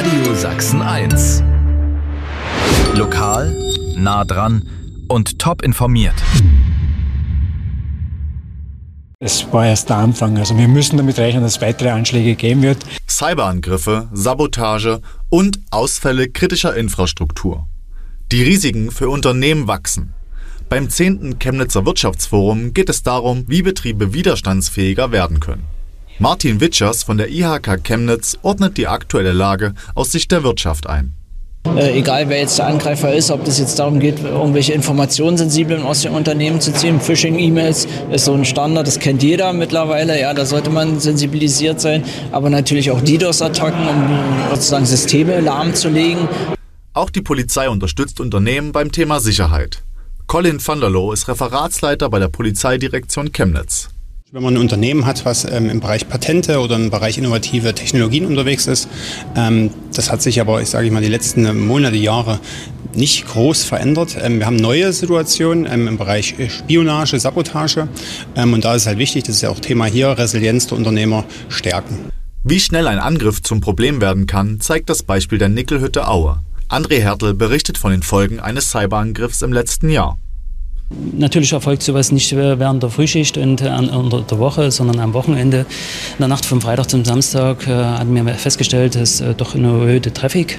Radio Sachsen 1. Lokal, nah dran und top informiert. Es war erst der Anfang. Also wir müssen damit rechnen, dass es weitere Anschläge geben wird. Cyberangriffe, Sabotage und Ausfälle kritischer Infrastruktur. Die Risiken für Unternehmen wachsen. Beim 10. Chemnitzer Wirtschaftsforum geht es darum, wie Betriebe widerstandsfähiger werden können. Martin Witschers von der IHK Chemnitz ordnet die aktuelle Lage aus Sicht der Wirtschaft ein. Egal wer jetzt der Angreifer ist, ob das jetzt darum geht, irgendwelche Informationssensiblen aus den Unternehmen zu ziehen, Phishing-E-Mails ist so ein Standard, das kennt jeder mittlerweile, ja, da sollte man sensibilisiert sein, aber natürlich auch DDoS-Attacken, um sozusagen Systeme lahmzulegen. Auch die Polizei unterstützt Unternehmen beim Thema Sicherheit. Colin van der Loo ist Referatsleiter bei der Polizeidirektion Chemnitz. Wenn man ein Unternehmen hat, was im Bereich Patente oder im Bereich innovative Technologien unterwegs ist, das hat sich aber, die letzten Monate, Jahre nicht groß verändert. Wir haben neue Situationen im Bereich Spionage, Sabotage und da ist halt wichtig, das ist ja auch Thema hier, Resilienz der Unternehmer stärken. Wie schnell ein Angriff zum Problem werden kann, zeigt das Beispiel der Nickelhütte Aue. André Hertel berichtet von den Folgen eines Cyberangriffs im letzten Jahr. Natürlich erfolgt sowas nicht während der Frühschicht und unter der Woche, sondern am Wochenende. In der Nacht vom Freitag zum Samstag hatten wir festgestellt, dass doch eine erhöhte Traffic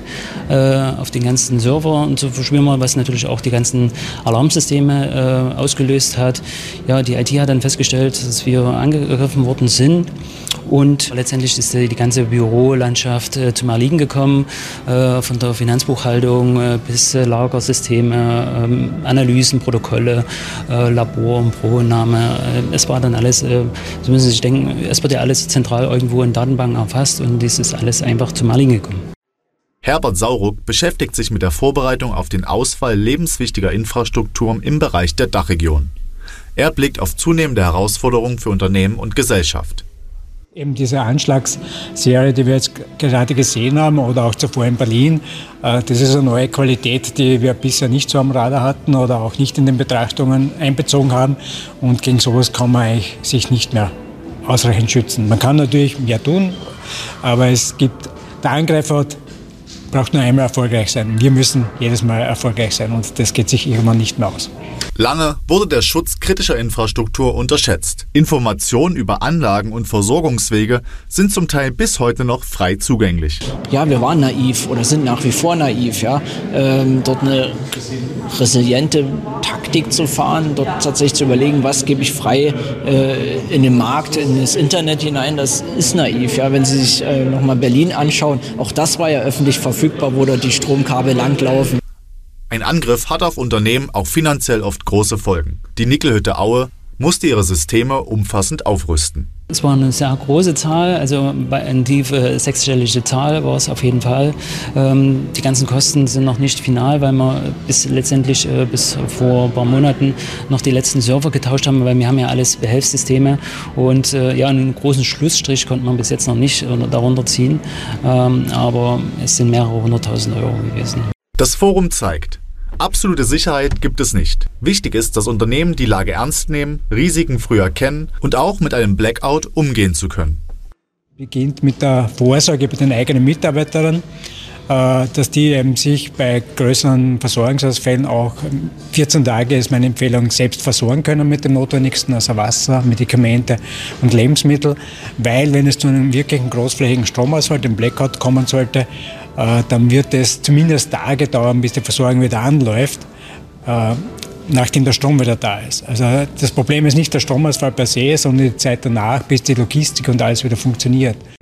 auf den ganzen Server zu verspüren war, was natürlich auch die ganzen Alarmsysteme ausgelöst hat. Ja, die IT hat dann festgestellt, dass wir angegriffen worden sind. Und letztendlich ist die ganze Bürolandschaft zum Erliegen gekommen, von der Finanzbuchhaltung bis Lagersysteme, Analysen, Protokolle, Labor und Pronahme. Es war dann alles, Sie müssen sich denken, es wird ja alles zentral irgendwo in Datenbanken erfasst und das ist alles einfach zum Erliegen gekommen. Herbert Sauruck beschäftigt sich mit der Vorbereitung auf den Ausfall lebenswichtiger Infrastrukturen im Bereich der Dachregion. Er blickt auf zunehmende Herausforderungen für Unternehmen und Gesellschaft. Eben diese Anschlagsserie, die wir jetzt gerade gesehen haben oder auch zuvor in Berlin, das ist eine neue Qualität, die wir bisher nicht so am Radar hatten oder auch nicht in den Betrachtungen einbezogen haben. Und gegen sowas kann man eigentlich sich nicht mehr ausreichend schützen. Man kann natürlich mehr tun, aber der Angreifer braucht nur einmal erfolgreich sein. Wir müssen jedes Mal erfolgreich sein und das geht sich irgendwann nicht mehr aus. Lange wurde der Schutz kritischer Infrastruktur unterschätzt. Informationen über Anlagen und Versorgungswege sind zum Teil bis heute noch frei zugänglich. Ja, wir waren naiv oder sind nach wie vor naiv, ja. Dort eine resiliente Taktik zu fahren, dort tatsächlich zu überlegen, was gebe ich frei in den Markt, in das Internet hinein, das ist naiv. Ja. Wenn Sie sich nochmal Berlin anschauen, auch das war ja öffentlich verfügbar, wo dort die Stromkabel langlaufen. Ein Angriff hat auf Unternehmen auch finanziell oft große Folgen. Die Nickelhütte Aue musste ihre Systeme umfassend aufrüsten. Es war eine sehr große Zahl, also eine tiefe sechsstellige Zahl war es auf jeden Fall. Die ganzen Kosten sind noch nicht final, weil wir bis vor ein paar Monaten noch die letzten Server getauscht haben, weil wir haben ja alles Behelfssysteme und einen großen Schlussstrich konnte man bis jetzt noch nicht darunter ziehen, aber es sind mehrere 100.000 Euro gewesen. Das Forum zeigt, absolute Sicherheit gibt es nicht. Wichtig ist, dass Unternehmen die Lage ernst nehmen, Risiken früh erkennen und auch mit einem Blackout umgehen zu können. Beginnt mit der Vorsorge bei den eigenen Mitarbeitern, dass die eben sich bei größeren Versorgungsausfällen auch 14 Tage ist meine Empfehlung, selbst versorgen können mit dem Notwendigsten, also Wasser, Medikamente und Lebensmittel, weil wenn es zu einem wirklichen großflächigen Stromausfall, dem Blackout kommen sollte, dann wird es zumindest Tage dauern, bis die Versorgung wieder anläuft, nachdem der Strom wieder da ist. Also das Problem ist nicht der Stromausfall per se, sondern die Zeit danach, bis die Logistik und alles wieder funktioniert.